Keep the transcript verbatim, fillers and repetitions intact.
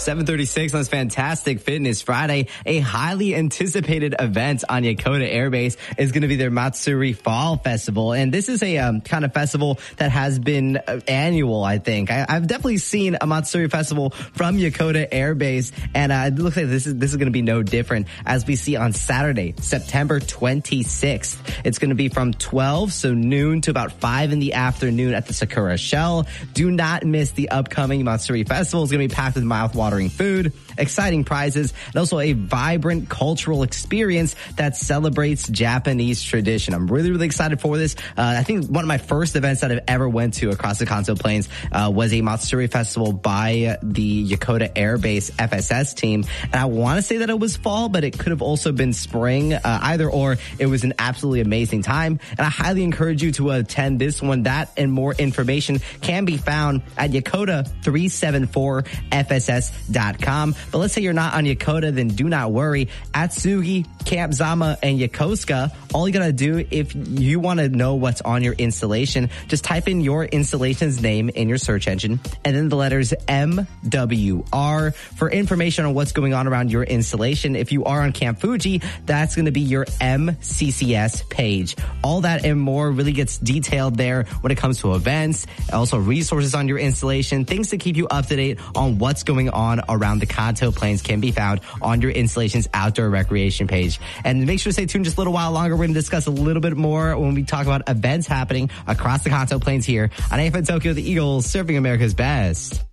seven thirty-six on this fantastic Fitness Friday. A highly anticipated event on Yokota Air Base is going to be their Matsuri Fall Festival. And this is a um, kind of festival that has been uh, annual, I think. I, I've definitely seen a Matsuri Festival from Yokota Air Base, and uh, it looks like this is, this is going to be no different as we see on Saturday, September twenty-sixth. It's going to be from twelve, so noon, to about five in the afternoon at the Sakura Shell. Do not miss the upcoming Matsuri Festival. It's going to be packed with mouth-watering food, exciting prizes, and also a vibrant cultural experience that celebrates Japanese tradition. I'm really, really excited for this. Uh, I think one of my first events that I've ever went to across the Kanto Plains uh, was a Matsuri Festival by the Yokota Air Base F S S team. And I want to say that it was fall, but it could have also been spring, uh, either or. It was an absolutely amazing time. And I highly encourage you to attend this one. That and more information can be found at Yokota three seventy-four F S S dot com. But let's say you're not on Yokota, then do not worry. Atsugi, Camp Zama, and Yokosuka, all you gotta do if you want to know what's on your installation, just type in your installation's name in your search engine and then the letters M W R for information on what's going on around your installation. If you are on Camp Fuji, that's going to be your M C C S page. All that and more really gets detailed there when it comes to events, also resources on your installation, things to keep you up to date on what's going on around the Kanto Plains can be found on your installation's outdoor recreation page. And make sure to stay tuned just a little while longer. We're going to discuss a little bit more when we talk about events happening across the Kanto Plains here on A F M Tokyo, the Eagles, serving America's best.